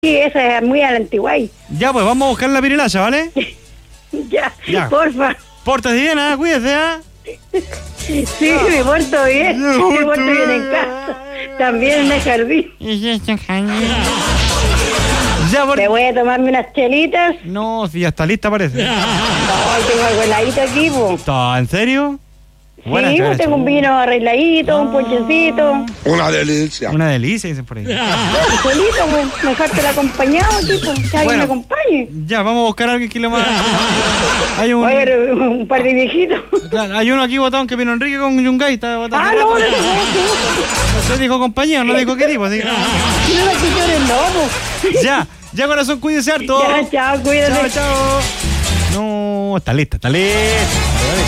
esa es muy a la antigua. Ya, pues vamos a buscar la pirilacha, ¿vale? Ya, porfa. Pórtate bien, cuídese, Sí, me porto bien. Me porto bien en casa. También en el jardín. Ya, ¿Me voy a tomarme unas chelitas? No, si ya está lista parece. No, tengo algo heladito aquí, po. ¿En serio? Sí, pues tengo un vino arregladito, un ponchecito. Una delicia. Una delicia, dicen por ahí. Solito, pues, mejor acompañado, tipo, que alguien me acompañe. Ya, vamos a buscar a alguien que le más. Hay un par de viejitos. Claro, hay uno aquí botado que vino Enrique con Yungay, está botado. No. Usted dijo compañía, no dijo qué tipo, así que no. Ya, corazón, cuídese harto. Ya, chao, cuídate. Chao. No, está lista.